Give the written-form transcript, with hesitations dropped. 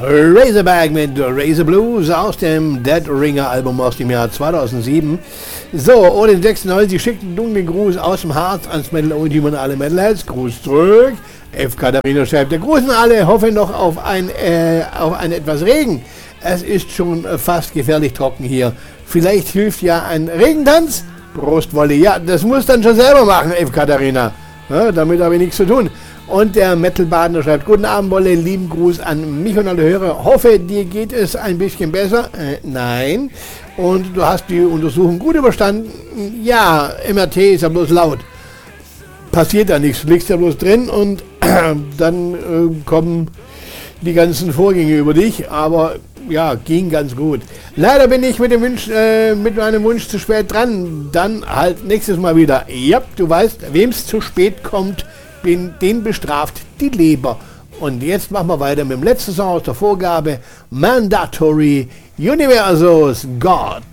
Razorback mit Razor Blues aus dem Dead Ringer Album aus dem Jahr 2007. So, Odin 96 schickt einen dunklen Gruß aus dem Harz ans Metal Ultim und alle Metalheads. Gruß zurück. F. Katharina schreibt, der Grußen alle, hoffe noch auf ein etwas Regen. Es ist schon fast gefährlich trocken hier. Vielleicht hilft ja ein Regentanz. Prost, Wolli. Ja, das muss dann schon selber machen, F. Katharina. Ja, damit habe ich nichts zu tun. Und der Metal-Badener schreibt, guten Abend, Wolle, lieben Gruß an mich und alle Hörer. Hoffe, dir geht es ein bisschen besser. Nein. Und du hast die Untersuchung gut überstanden. Ja, MRT ist ja bloß laut. Passiert ja nichts, du liegst ja bloß drin und dann kommen die ganzen Vorgänge über dich. Aber ja, ging ganz gut. Leider bin ich mit meinem Wunsch zu spät dran. Dann halt nächstes Mal wieder. Ja, du weißt, wem es zu spät kommt, den bestraft die Leber. Und jetzt machen wir weiter mit dem letzten Song aus der Vorgabe, Mandatory Universus God.